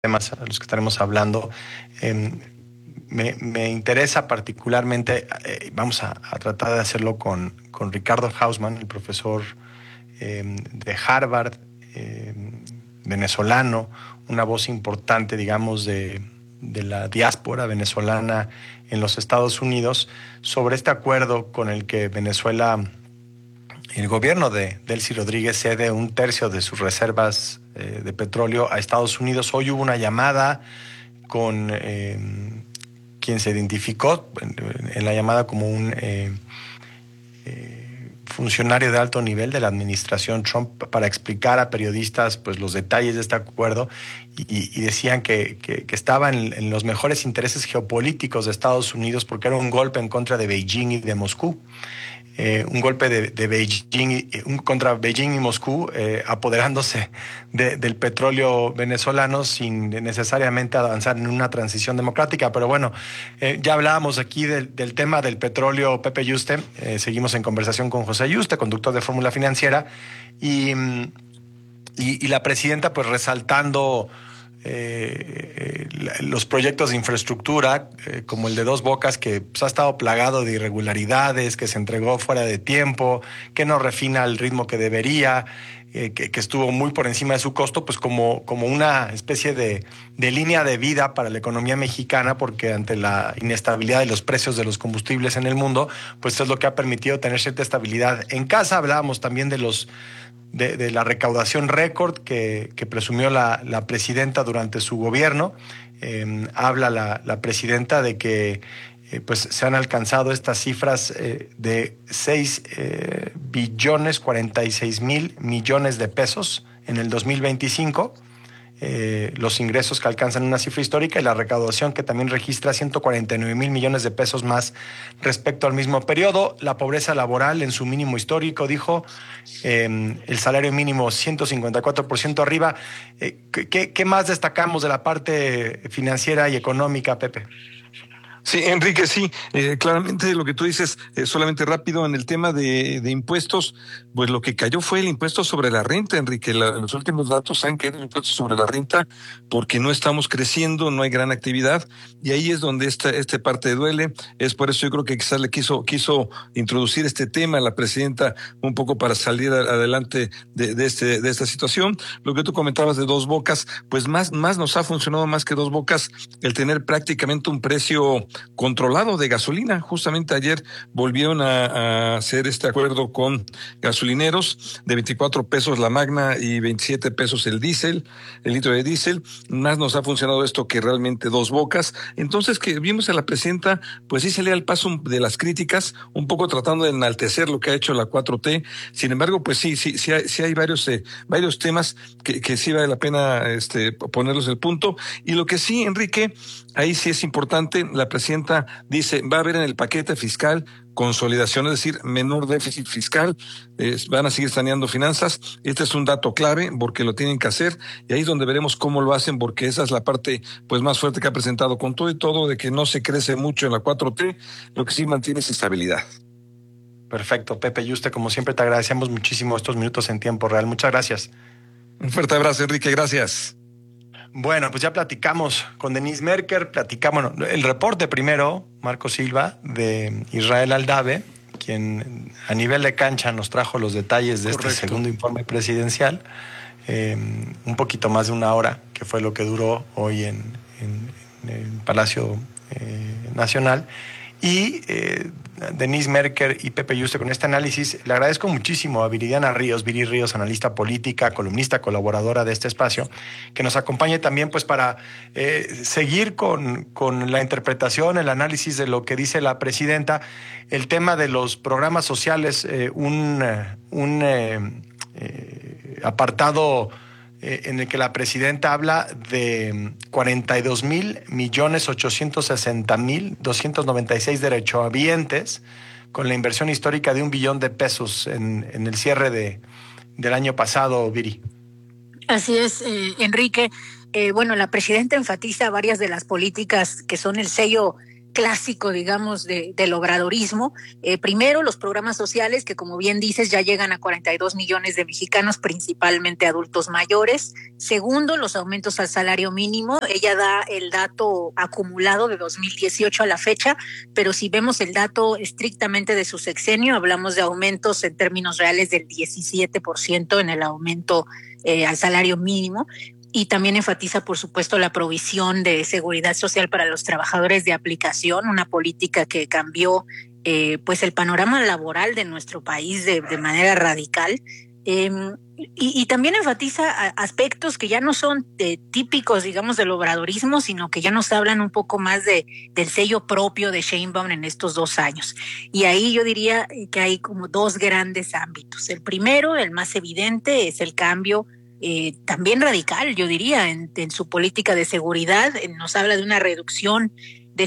temas a los que estaremos hablando. Me interesa particularmente, vamos a tratar de hacerlo con Ricardo Hausmann, el profesor de Harvard, venezolano, una voz importante, digamos, de la diáspora venezolana en los Estados Unidos, sobre este acuerdo con el que Venezuela, el gobierno de Delcy Rodríguez, cede un tercio de sus reservas de petróleo a Estados Unidos. Hoy hubo una llamada con quien se identificó en la llamada como un funcionario de alto nivel de la administración Trump, para explicar a periodistas pues los detalles de este acuerdo, y decían que estaba en los mejores intereses geopolíticos de Estados Unidos, porque era un golpe en contra de Beijing y de Moscú. Un golpe de Beijing, contra Beijing y Moscú, apoderándose del petróleo venezolano sin necesariamente avanzar en una transición democrática. Pero bueno, ya hablábamos aquí del tema del petróleo. Pepe Yuste, seguimos en conversación con José Yuste, conductor de Fórmula Financiera, y la presidenta pues resaltando los proyectos de infraestructura, como el de Dos Bocas, que pues, ha estado plagado de irregularidades, que se entregó fuera de tiempo, que no refina al ritmo que debería, que estuvo muy por encima de su costo, pues como una especie de línea de vida para la economía mexicana, porque ante la inestabilidad de los precios de los combustibles en el mundo, pues es lo que ha permitido tener cierta estabilidad en casa. Hablábamos también de la recaudación récord que presumió la presidenta durante su gobierno. Habla la presidenta de que pues se han alcanzado estas cifras de 6,46 billones de pesos en el 2025. Los ingresos que alcanzan una cifra histórica, y la recaudación que también registra 149,000 millones de pesos más respecto al mismo periodo. La pobreza laboral en su mínimo histórico, dijo. El salario mínimo 154% arriba. ¿Qué más destacamos de la parte financiera y económica, Pepe? Sí, Enrique, sí, claramente lo que tú dices, solamente rápido, en el tema de impuestos, pues lo que cayó fue el impuesto sobre la renta, Enrique. Los últimos datos han caído el impuesto sobre la renta porque no estamos creciendo, no hay gran actividad, y ahí es donde esta parte duele. Es por eso yo creo que quizás le quiso introducir este tema a la presidenta un poco para salir adelante de esta situación. Lo que tú comentabas de Dos Bocas, pues más nos ha funcionado más que Dos Bocas el tener prácticamente un precio controlado de gasolina. Justamente ayer volvieron a hacer este acuerdo con gasolineros de 24 pesos la magna y 27 pesos el litro de diésel. Más nos ha funcionado esto que realmente Dos Bocas. Entonces, que vimos a la presidenta, pues sí se le da el paso de las críticas, un poco tratando de enaltecer lo que ha hecho la 4T. Sin embargo, pues sí hay varios temas que sí vale la pena ponerlos el punto. Y lo que sí, Enrique, ahí sí es importante, la presidenta dice, va a haber en el paquete fiscal consolidación, es decir, menor déficit fiscal, van a seguir saneando finanzas. Este es un dato clave porque lo tienen que hacer, y ahí es donde veremos cómo lo hacen, porque esa es la parte pues más fuerte que ha presentado, con todo y todo de que no se crece mucho en la 4T, lo que sí mantiene es estabilidad. Perfecto, Pepe Yuste, como siempre te agradecemos muchísimo estos minutos en tiempo real. Muchas gracias. Un fuerte abrazo, Enrique, gracias. Bueno, pues ya platicamos con Denise Merker, platicamos el reporte primero, Marco Silva, de Israel Aldave, quien a nivel de cancha nos trajo los detalles de este segundo informe presidencial, un poquito más de una hora, que fue lo que duró hoy en el Palacio Nacional. Y Denise Merker y Pepe Yuste con este análisis. Le agradezco muchísimo a Viridiana Ríos, Viri Ríos, analista política, columnista, colaboradora de este espacio, que nos acompañe también pues para seguir con la interpretación, el análisis de lo que dice la presidenta. El tema de los programas sociales, un apartado en el que la presidenta habla de 42,860,296 derechohabientes, con la inversión histórica de $1 billón en el cierre del año pasado, Viri. Así es, Enrique. Bueno, la presidenta enfatiza varias de las políticas que son el sello clásico, digamos, del obradorismo. Primero, los programas sociales, que como bien dices, ya llegan a 42 millones de mexicanos, principalmente adultos mayores. Segundo, los aumentos al salario mínimo. Ella da el dato acumulado de 2018 a la fecha, pero si vemos el dato estrictamente de su sexenio, hablamos de aumentos en términos reales del 17% en el aumento al salario mínimo. Y también enfatiza, por supuesto, la provisión de seguridad social para los trabajadores de aplicación, una política que cambió pues el panorama laboral de nuestro país de manera radical. Y también enfatiza aspectos que ya no son típicos, digamos, del obradorismo, sino que ya nos hablan un poco más del sello propio de Sheinbaum en estos 2 años. Y ahí yo diría que hay como 2 grandes ámbitos. El primero, el más evidente, es el cambio también radical, yo diría, en su política de seguridad. Nos habla de una reducción de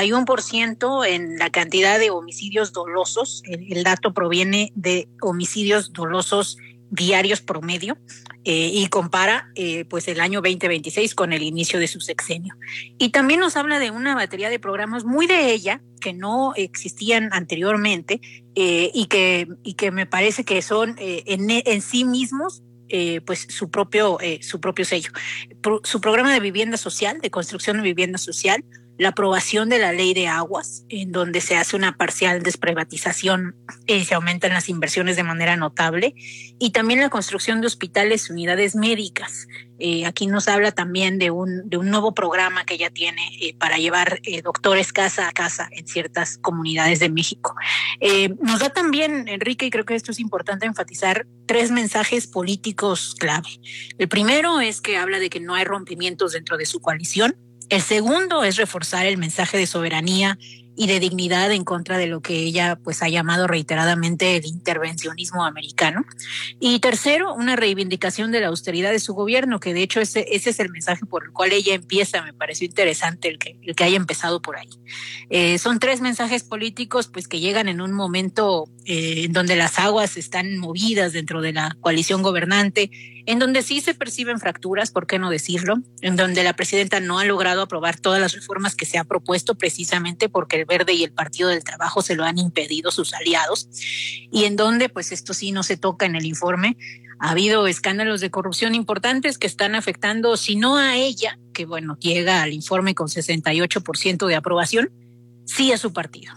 51% en la cantidad de homicidios dolosos. El dato proviene de homicidios dolosos diarios promedio y compara pues el año 2026 con el inicio de su sexenio. Y también nos habla de una batería de programas muy de ella que no existían anteriormente y que me parece que son en sí mismos pues su propio sello. Su programa de vivienda social, de construcción de vivienda social, la aprobación de la ley de aguas, en donde se hace una parcial desprivatización y se aumentan las inversiones de manera notable, y también la construcción de hospitales y unidades médicas. Aquí nos habla también de un nuevo programa que ella tiene para llevar doctores casa a casa en ciertas comunidades de México. Nos da también, Enrique, y creo que esto es importante enfatizar, 3 mensajes políticos clave. El primero es que habla de que no hay rompimientos dentro de su coalición. El segundo es reforzar el mensaje de soberanía y de dignidad en contra de lo que ella pues ha llamado reiteradamente el intervencionismo americano. Y tercero, una reivindicación de la austeridad de su gobierno, que de hecho ese es el mensaje por el cual ella empieza. Me pareció interesante el que haya empezado por ahí. Son 3 mensajes políticos pues que llegan en un momento en donde las aguas están movidas dentro de la coalición gobernante, en donde sí se perciben fracturas, ¿por qué no decirlo? En donde la presidenta no ha logrado aprobar todas las reformas que se ha propuesto, precisamente porque el Verde y el Partido del Trabajo se lo han impedido sus aliados, y en donde, pues esto sí no se toca en el informe, ha habido escándalos de corrupción importantes que están afectando, si no a ella, que bueno, llega al informe con 68% de aprobación, sí a su partido.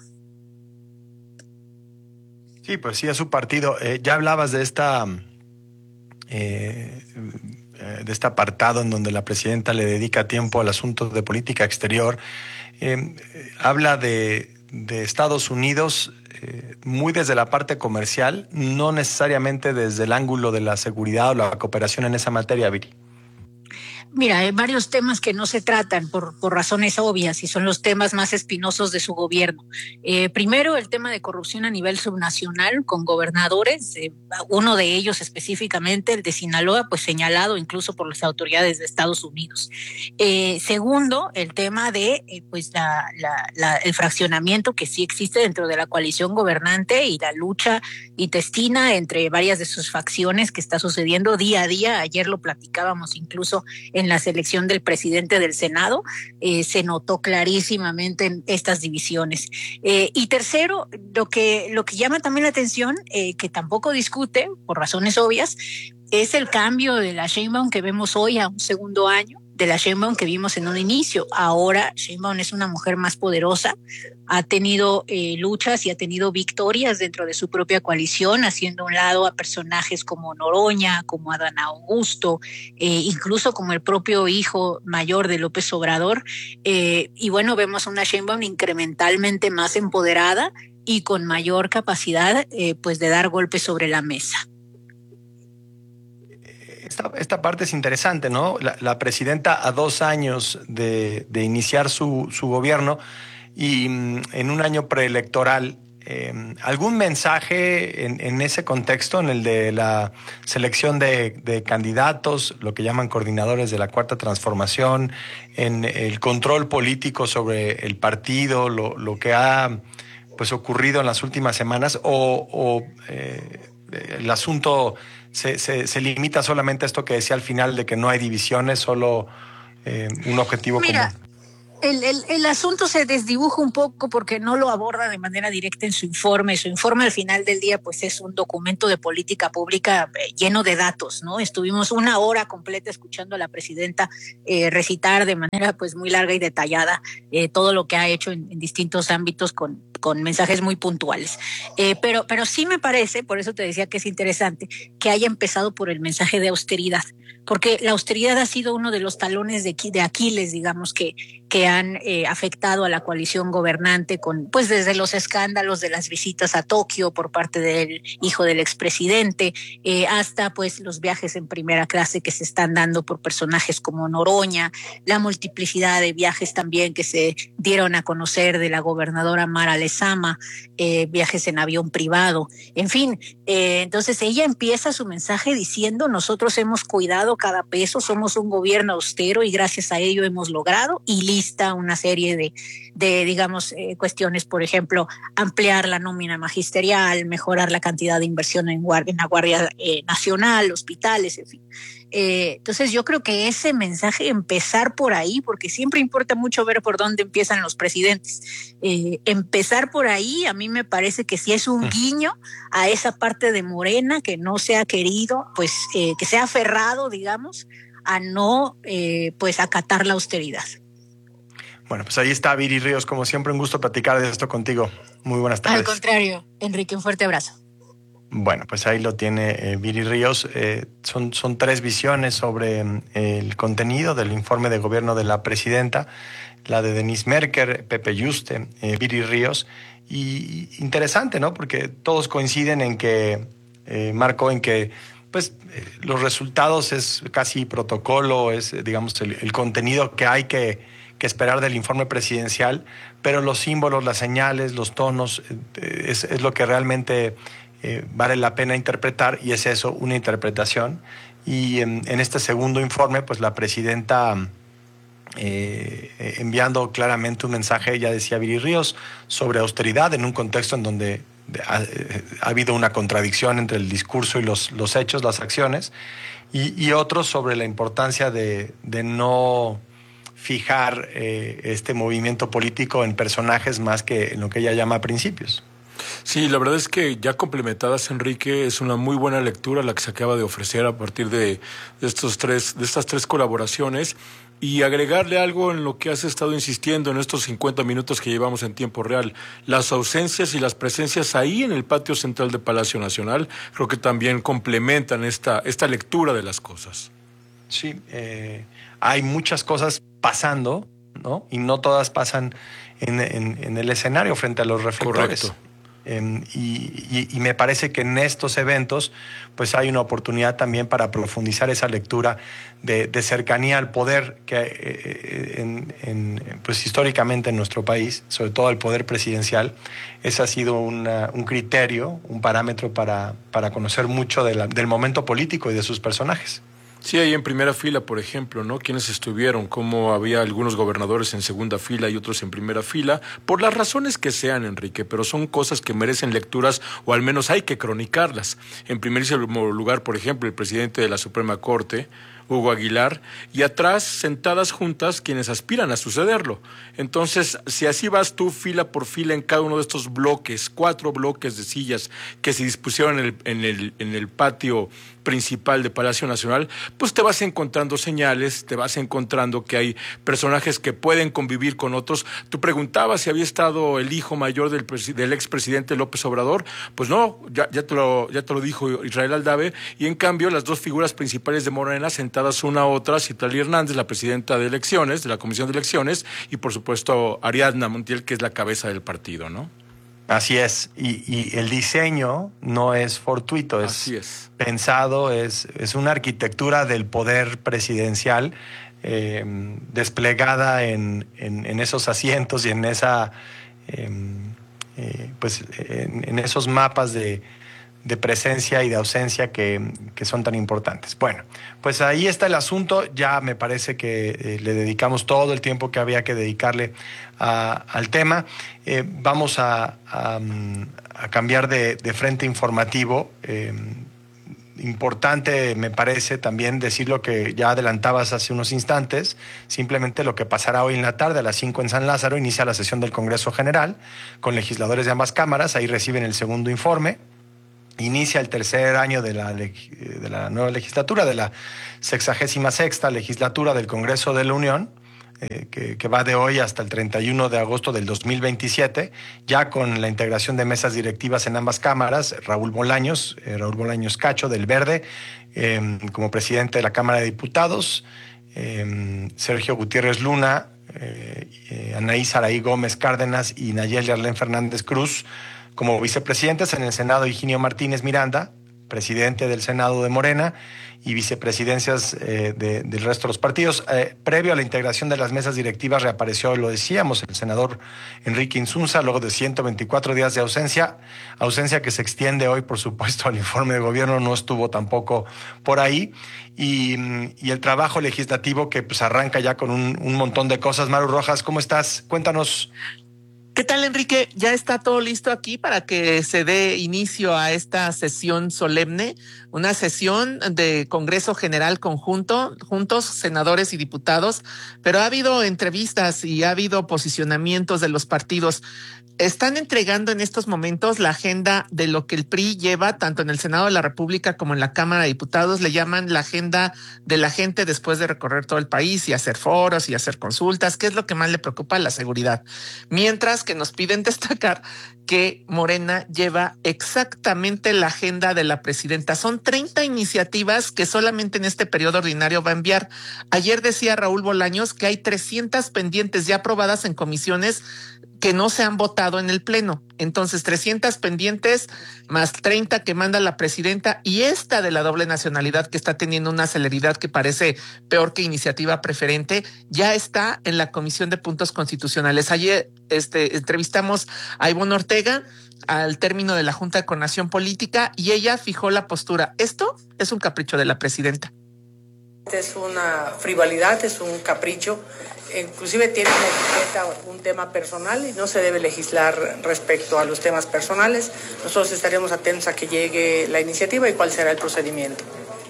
Sí, pues sí a su partido. Ya hablabas de este apartado en donde la presidenta le dedica tiempo al asunto de política exterior. Habla de Estados Unidos muy desde la parte comercial, no necesariamente desde el ángulo de la seguridad o la cooperación en esa materia, Viri. Mira, hay varios temas que no se tratan por razones obvias y son los temas más espinosos de su gobierno. Primero, el tema de corrupción a nivel subnacional con gobernadores, uno de ellos específicamente, el de Sinaloa, pues señalado incluso por las autoridades de Estados Unidos. Segundo, el tema de pues el fraccionamiento que sí existe dentro de la coalición gobernante y la lucha intestina entre varias de sus facciones que está sucediendo día a día. Ayer lo platicábamos incluso en la selección del presidente del Senado, se notó clarísimamente en estas divisiones. Y tercero, lo que llama también la atención, que tampoco discute por razones obvias, es el cambio de la Sheinbaum que vemos hoy a un segundo año de la Sheinbaum que vimos en un inicio. Ahora Sheinbaum es una mujer más poderosa, ha tenido luchas y ha tenido victorias dentro de su propia coalición, haciendo a un lado a personajes como Noroña, como Adán Augusto, incluso como el propio hijo mayor de López Obrador. Y bueno, vemos una Sheinbaum incrementalmente más empoderada y con mayor capacidad pues de dar golpes sobre la mesa. Esta parte es interesante, ¿no? La presidenta a 2 años de iniciar su gobierno y en un año preelectoral, ¿algún mensaje en ese contexto, en el de la selección de candidatos, lo que llaman coordinadores de la Cuarta Transformación, en el control político sobre el partido, lo que ha pues ocurrido en las últimas semanas, o el asunto se limita solamente a esto que decía al final de que no hay divisiones, solo un objetivo común? El asunto se desdibuja un poco porque no lo aborda de manera directa en su informe. Su informe al final del día pues es un documento de política pública lleno de datos, ¿no? Estuvimos una hora completa escuchando a la presidenta recitar de manera pues muy larga y detallada todo lo que ha hecho en distintos ámbitos con mensajes muy puntuales. Pero sí me parece, por eso te decía que es interesante, que haya empezado por el mensaje de austeridad, porque la austeridad ha sido uno de los talones de Aquiles, digamos, que han afectado a la coalición gobernante pues desde los escándalos de las visitas a Tokio por parte del hijo del expresidente, hasta pues los viajes en primera clase que se están dando por personajes como Noroña, la multiplicidad de viajes también que se dieron a conocer de la gobernadora Mara Lezama, viajes en avión privado, en fin. Entonces ella empieza su mensaje diciendo: nosotros hemos cuidado cada peso, somos un gobierno austero y gracias a ello hemos logrado, y lista una serie de digamos, cuestiones, por ejemplo, ampliar la nómina magisterial, mejorar la cantidad de inversión en la Guardia Nacional, hospitales, en fin. Entonces yo creo que ese mensaje, empezar por ahí, porque siempre importa mucho ver por dónde empiezan los presidentes, empezar por ahí a mí me parece que sí es un guiño a esa parte de Morena que no se ha querido, pues que se ha aferrado, digamos, a no pues acatar la austeridad. Bueno, pues ahí está Viri Ríos, como siempre un gusto platicar de esto contigo. Muy buenas tardes. Al contrario, Enrique, un fuerte abrazo. Bueno, pues ahí lo tiene Viri Ríos. Son tres visiones sobre el contenido del informe de gobierno de la presidenta, la de Denise Merker, Pepe Yuste, Viri Ríos. Y interesante, ¿no? Porque todos coinciden en que, Marco, en que pues los resultados es casi protocolo, es digamos el contenido que hay que esperar del informe presidencial, pero los símbolos, las señales, los tonos, es lo que realmente vale la pena interpretar, y es eso, una interpretación. Y en este segundo informe, pues la presidenta enviando claramente un mensaje, ya decía Viri Ríos, sobre austeridad en un contexto en donde ha habido una contradicción entre el discurso y los hechos, las acciones, y otros sobre la importancia de no fijar este movimiento político en personajes más que en lo que ella llama principios. Sí, la verdad es que ya complementadas, Enrique, es una muy buena lectura la que se acaba de ofrecer a partir de estas tres colaboraciones, y agregarle algo en lo que has estado insistiendo en estos 50 minutos que llevamos en tiempo real: las ausencias y las presencias ahí en el patio central de Palacio Nacional, creo que también complementan esta lectura de las cosas. Sí, hay muchas cosas pasando, ¿no? Y no todas pasan en el escenario frente a los reflectores. Correcto. Y me parece que en estos eventos pues hay una oportunidad también para profundizar esa lectura de cercanía al poder que pues históricamente en nuestro país, sobre todo el poder presidencial, ese ha sido un criterio, un parámetro para conocer mucho del momento político y de sus personajes. Sí, ahí en primera fila, por ejemplo, ¿no? ¿Quiénes estuvieron? Cómo había algunos gobernadores en segunda fila y otros en primera fila, por las razones que sean, Enrique, pero son cosas que merecen lecturas, o al menos hay que cronicarlas. En primerísimo lugar, por ejemplo, el presidente de la Suprema Corte, Hugo Aguilar, y atrás, sentadas juntas, quienes aspiran a sucederlo. Entonces, si así vas tú fila por fila en cada uno de estos bloques, 4 bloques de sillas que se dispusieron en el patio principal de Palacio Nacional, pues te vas encontrando señales, te vas encontrando que hay personajes que pueden convivir con otros. Tú preguntabas si había estado el hijo mayor del expresidente López Obrador. Pues no, ya te lo dijo Israel Aldave, y en cambio las dos figuras principales de Morena sentadas una a otra, Citlali Hernández, la presidenta de elecciones, de la Comisión de Elecciones, y por supuesto Ariadna Montiel, que es la cabeza del partido, ¿no? Así es, y el diseño no es fortuito, es pensado, es una arquitectura del poder presidencial desplegada en esos asientos y en esa en esos mapas de presencia y de ausencia que son tan importantes. Bueno, pues ahí está el asunto. Ya me parece que le dedicamos todo el tiempo que había que dedicarle al tema. Vamos a cambiar de frente informativo. importante, me parece, también decir lo que ya adelantabas hace unos instantes, simplemente lo que pasará hoy en la tarde a las 5 en San Lázaro, inicia la sesión del Congreso General con legisladores de ambas cámaras, ahí reciben el segundo informe. Inicia el tercer año de la nueva legislatura, de la 66ª legislatura del Congreso de la Unión, que va de hoy hasta el 31 de agosto del 2027, ya con la integración de mesas directivas en ambas cámaras, Raúl Bolaños Cacho, del Verde, como presidente de la Cámara de Diputados, Sergio Gutiérrez Luna, Anaí Saraí Gómez Cárdenas y Nayeli Arlén Fernández Cruz, como vicepresidentes. En el Senado, Higinio Martínez Miranda, presidente del Senado de Morena, y vicepresidencias del resto de los partidos. Previo a la integración de las mesas directivas reapareció, lo decíamos, el senador Enrique Insunza, luego de 124 días de ausencia que se extiende hoy, por supuesto, al informe de gobierno, no estuvo tampoco por ahí, y el trabajo legislativo que pues arranca ya con un montón de cosas. Maru Rojas, ¿cómo estás? Cuéntanos. ¿Qué tal, Enrique? Ya está todo listo aquí para que se dé inicio a esta sesión solemne, una sesión de Congreso General juntos, senadores y diputados, pero ha habido entrevistas y ha habido posicionamientos de los partidos. Están entregando en estos momentos la agenda de lo que el PRI lleva tanto en el Senado de la República como en la Cámara de Diputados. Le llaman la agenda de la gente después de recorrer todo el país y hacer foros y hacer consultas. ¿Qué es lo que más le preocupa? La seguridad. Mientras que nos piden destacar que Morena lleva exactamente la agenda de la presidenta. Son 30 iniciativas que solamente en este periodo ordinario va a enviar. Ayer decía Raúl Bolaños que hay 300 pendientes ya aprobadas en comisiones que no se han votado en el Pleno. Entonces, 300 pendientes más 30 que manda la presidenta, y esta de la doble nacionalidad que está teniendo una celeridad que parece peor que iniciativa preferente, ya está en la Comisión de Puntos Constitucionales. Ayer entrevistamos a Ivonne Ortega al término de la Junta de Coordinación Política y ella fijó la postura. Esto es un capricho de la presidenta. Es una frivolidad, es un capricho. Inclusive tiene una etiqueta, un tema personal, y no se debe legislar respecto a los temas personales. Nosotros estaremos atentos a que llegue la iniciativa y cuál será el procedimiento.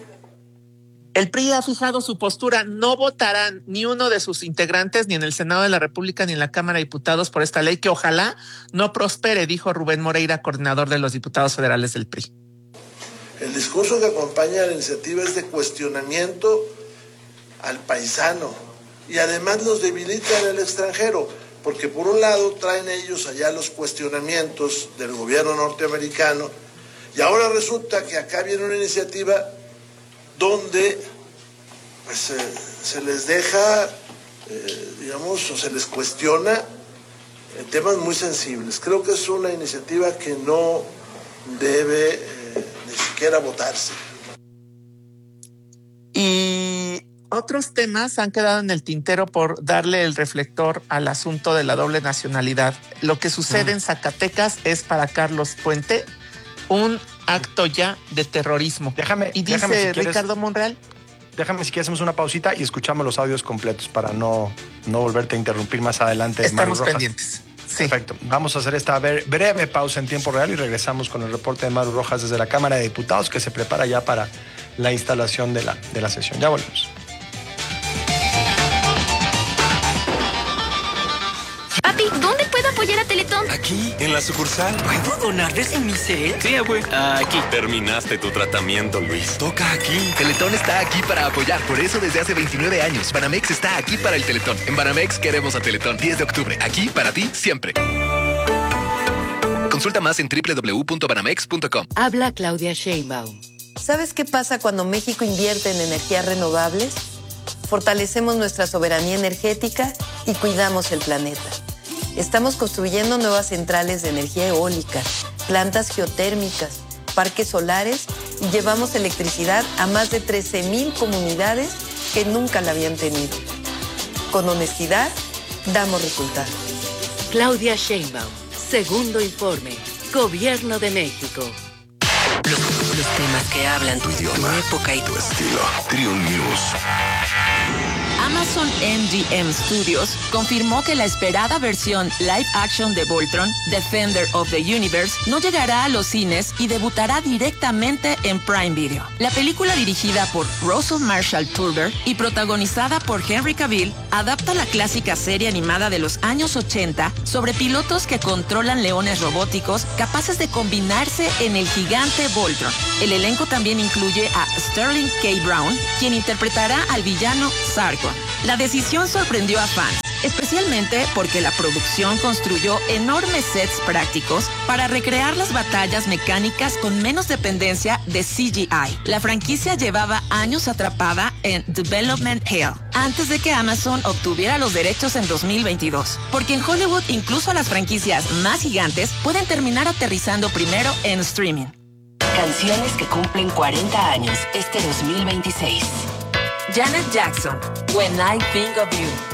El PRI ha fijado su postura, no votarán ni uno de sus integrantes, ni en el Senado de la República, ni en la Cámara de Diputados, por esta ley que ojalá no prospere, dijo Rubén Moreira, coordinador de los diputados federales del PRI. El discurso que acompaña a la iniciativa es de cuestionamiento al paisano, y además los debilita en el extranjero, porque por un lado traen ellos allá los cuestionamientos del gobierno norteamericano, y ahora resulta que acá viene una iniciativa donde pues, se les deja, o se les cuestiona temas muy sensibles. Creo que es una iniciativa que no debe ni siquiera votarse. Y otros temas han quedado en el tintero por darle el reflector al asunto de la doble nacionalidad. Lo que sucede en Zacatecas es para Carlos Puente un acto ya de terrorismo. Dice Ricardo Monreal. Déjame si quieres hacemos una pausita y escuchamos los audios completos para no volverte a interrumpir más adelante. Estamos pendientes. Sí. Perfecto. Vamos a hacer esta breve pausa en tiempo real y regresamos con el reporte de Maru Rojas desde la Cámara de Diputados, que se prepara ya para la instalación de la sesión. Ya volvemos. Papi, ¿dónde puedo apoyar a Teletón? Aquí, en la sucursal. ¿Puedo donar desde mi cel? Sí, abue. Aquí. Terminaste tu tratamiento, Luis. Toca aquí. Teletón está aquí para apoyar. Por eso desde hace 29 años, Banamex está aquí para el Teletón. En Banamex queremos a Teletón. 10 de octubre. Aquí para ti, siempre. Consulta más en www.banamex.com. Habla Claudia Sheinbaum. ¿Sabes qué pasa cuando México invierte en energías renovables? Fortalecemos nuestra soberanía energética y cuidamos el planeta. Estamos construyendo nuevas centrales de energía eólica, plantas geotérmicas, parques solares y llevamos electricidad a más de 13,000 comunidades que nunca la habían tenido. Con honestidad, damos resultados. Claudia Sheinbaum, segundo informe, Gobierno de México. Los temas que hablan tu idioma, tu época y tu estilo. Triun News. Amazon MGM Studios confirmó que la esperada versión live action de Voltron, Defender of the Universe, no llegará a los cines y debutará directamente en Prime Video. La película, dirigida por Russell Marshall Turber y protagonizada por Henry Cavill, adapta la clásica serie animada de los años 80 sobre pilotos que controlan leones robóticos capaces de combinarse en el gigante Voltron. El elenco también incluye a Sterling K. Brown, quien interpretará al villano Sargon. La decisión sorprendió a fans, especialmente porque la producción construyó enormes sets prácticos para recrear las batallas mecánicas con menos dependencia de CGI. La franquicia llevaba años atrapada en Development Hell antes de que Amazon obtuviera los derechos en 2022, porque en Hollywood incluso las franquicias más gigantes pueden terminar aterrizando primero en streaming. Canciones que cumplen 40 años este 2026. Janet Jackson, When I Think of You.